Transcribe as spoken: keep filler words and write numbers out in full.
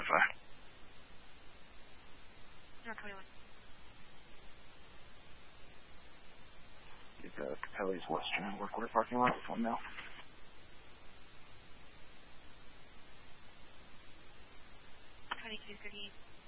verify. North twenty-one. Is uh, Capelli's Western Workwear parking lot with one now? twenty-two thirty-eight.